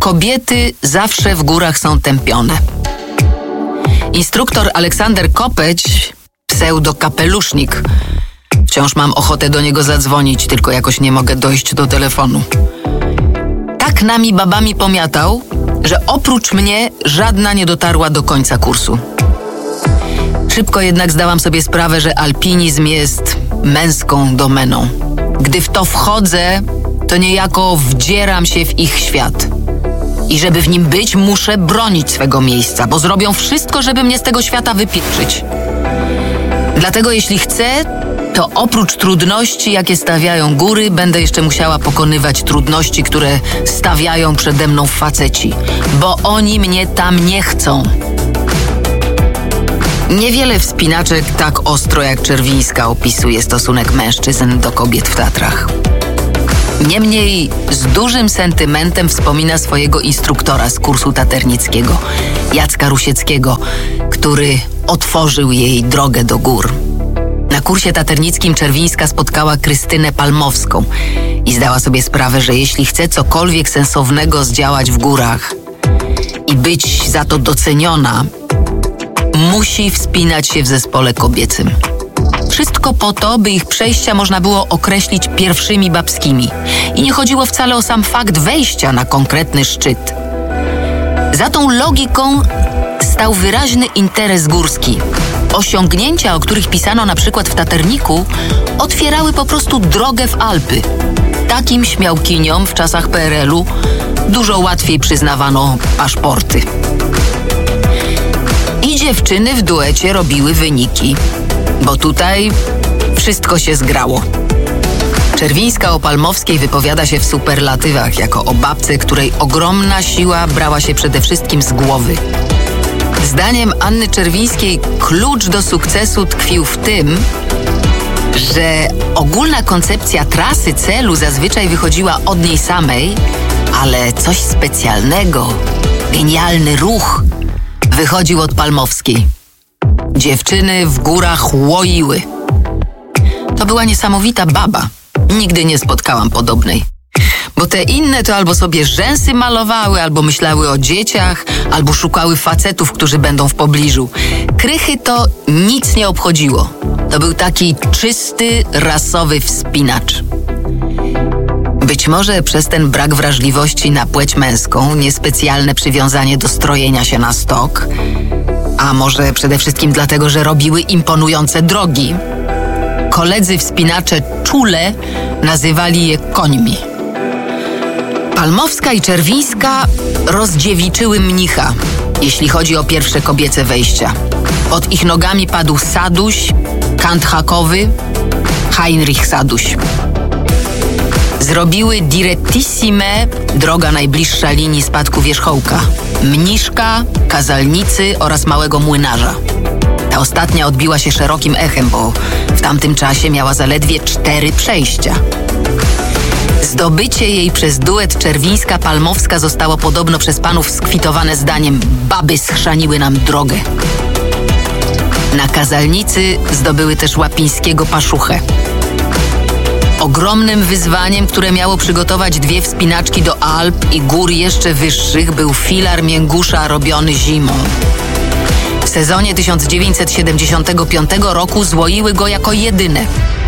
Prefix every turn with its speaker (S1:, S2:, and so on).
S1: kobiety zawsze w górach są tępione. Instruktor Aleksander Kopeć, pseudo Kapelusznik. Wciąż mam ochotę do niego zadzwonić, tylko jakoś nie mogę dojść do telefonu. Tak nami babami pomiatał, że oprócz mnie żadna nie dotarła do końca kursu. Szybko jednak zdałam sobie sprawę, że alpinizm jest męską domeną. Gdy w to wchodzę, to niejako wdzieram się w ich świat. I żeby w nim być, muszę bronić swego miejsca, bo zrobią wszystko, żeby mnie z tego świata wypieprzyć. Dlatego jeśli chcę, to oprócz trudności, jakie stawiają góry, będę jeszcze musiała pokonywać trudności, które stawiają przede mną faceci, bo oni mnie tam nie chcą. Niewiele wspinaczek tak ostro jak Czerwińska opisuje stosunek mężczyzn do kobiet w Tatrach. Niemniej z dużym sentymentem wspomina swojego instruktora z kursu taternickiego, Jacka Rusieckiego, który otworzył jej drogę do gór. Na kursie taternickim Czerwińska spotkała Krystynę Palmowską i zdała sobie sprawę, że jeśli chce cokolwiek sensownego zdziałać w górach i być za to doceniona, musi wspinać się w zespole kobiecym. Wszystko po to, by ich przejścia można było określić pierwszymi babskimi. I nie chodziło wcale o sam fakt wejścia na konkretny szczyt. Za tą logiką stał wyraźny interes górski. Osiągnięcia, o których pisano na przykład w Taterniku, otwierały po prostu drogę w Alpy. Takim śmiałkiniom w czasach PRL-u dużo łatwiej przyznawano paszporty. I dziewczyny w duecie robiły wyniki, bo tutaj wszystko się zgrało. Czerwińska o Palmowskiej wypowiada się w superlatywach, jako o babce, której ogromna siła brała się przede wszystkim z głowy. Zdaniem Anny Czerwińskiej klucz do sukcesu tkwił w tym, że ogólna koncepcja trasy celu zazwyczaj wychodziła od niej samej, ale coś specjalnego, genialny ruch wychodził od Palmowskiej. Dziewczyny w górach łoiły. To była niesamowita baba. Nigdy nie spotkałam podobnej. Bo te inne to albo sobie rzęsy malowały, albo myślały o dzieciach, albo szukały facetów, którzy będą w pobliżu. Krychy to nic nie obchodziło. To był taki czysty, rasowy wspinacz. Być może przez ten brak wrażliwości na płeć męską, niespecjalne przywiązanie do strojenia się na stok, a może przede wszystkim dlatego, że robiły imponujące drogi, koledzy wspinacze czule nazywali je końmi. Palmowska i Czerwińska rozdziewiczyły mnicha, jeśli chodzi o pierwsze kobiece wejścia. Pod ich nogami padł Saduś, Kant Hakowy, Heinrich Saduś. Zrobiły direttissime, droga najbliższa linii spadku wierzchołka, Mniszka, Kazalnicy oraz Małego Młynarza. Ta ostatnia odbiła się szerokim echem, bo w tamtym czasie miała zaledwie 4 przejścia. Zdobycie jej przez duet Czerwińska-Palmowska zostało podobno przez panów skwitowane zdaniem: baby schrzaniły nam drogę. Na Kazalnicy zdobyły też Łapińskiego Paszuchę. Ogromnym wyzwaniem, które miało przygotować 2 wspinaczki do Alp i gór jeszcze wyższych, był filar Mięgusza robiony zimą. W sezonie 1975 roku złoiły go jako jedyne.